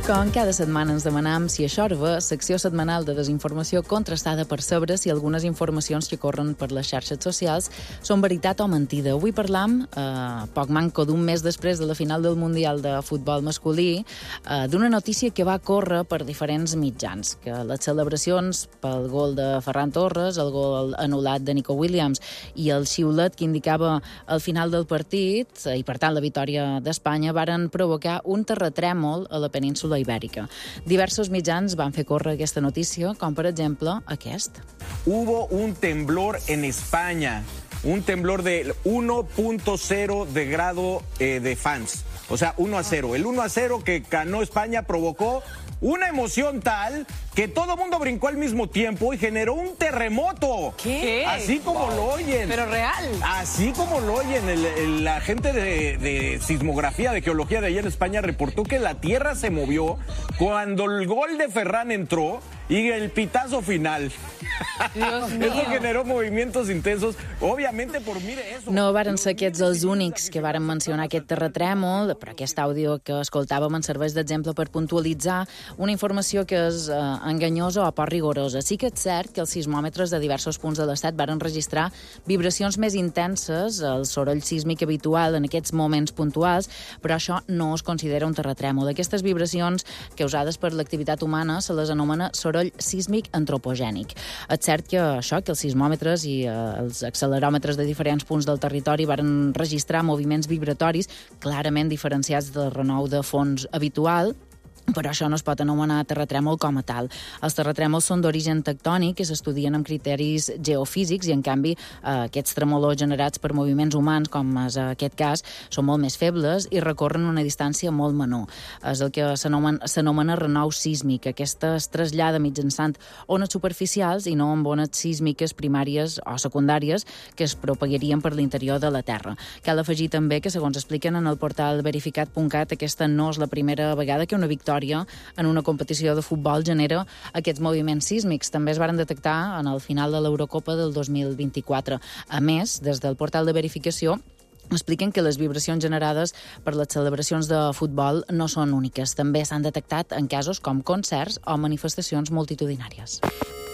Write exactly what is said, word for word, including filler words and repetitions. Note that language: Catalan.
Com cada setmana ens demanam si això era secció setmanal de desinformació contrastada per saber si algunes informacions que corren per les xarxes socials són veritat o mentida. Avui parlam, eh, poc manco d'un mes després de la final del Mundial de Futbol Masculí, eh, d'una notícia que va córrer per diferents mitjans, que les celebracions pel gol de Ferran Torres, el gol anul·lat de Nico Williams i el xiulet que indicava el final del partit, eh, i per tant la victòria d'Espanya, varen provocar un terratrèmol a la península Ibèrica. Diversos mitjans van fer córrer aquesta notícia, com per exemple aquest. Hubo un temblor en España, un temblor de uno punto cero de grado eh, de fans, o sea, uno a cero. El uno a cero que ganó España provocó una emoción tal que todo el mundo brincó al mismo tiempo y generó un terremoto. ¿Qué? Así como wow. lo oyen. Pero real. Así como lo oyen. El, el, la gente de, de sismografía, de geología de allá en España reportó que la tierra se movió cuando el gol de Ferran entró y el pitazo final. Dios mío. Eso generó movimientos intensos. Obviamente por mire eso. No varen ser aquests els únics que varen mencionar aquest terratrèmol, però aquest àudio que escoltàvem ens serveix d'exemple per puntualitzar una informació que és eh, enganyosa o poc rigorosa. Sí que és cert que els sismòmetres de diversos punts de l'estat varen registrar vibracions més intenses, el soroll sísmic habitual en aquests moments puntuals, però això no es considera un terratrèmol. Aquestes vibracions causades per l'activitat humana se les anomena soroll sísmic antropogènic. És cert que això, que els sismòmetres i eh, els acceleròmetres de diferents punts del territori varen registrar moviments vibratoris clarament diferenciats del renou de fons habitual, però això no es pot anomenar terratrèmol com a tal. Els terratrèmols són d'origen tectònic i s'estudien amb criteris geofísics i, en canvi, eh, aquests tremolors generats per moviments humans, com és aquest cas, són molt més febles i recorren una distància molt menor. És el que s'anomena renou sísmic. Aquesta es trasllada mitjançant ones superficials i no amb ones sísmiques primàries o secundàries que es propagarien per l'interior de la Terra. Cal afegir també que, segons expliquen en el portal verificat punt cat, aquesta no és la primera vegada que una victòria en una competició de futbol genera aquests moviments sísmics. També es varen detectar en el final de l'Eurocopa del dos mil vint-i-quatre. A més, des del portal de verificació, expliquen que les vibracions generades per les celebracions de futbol no són úniques. També s'han detectat en casos com concerts o manifestacions multitudinàries.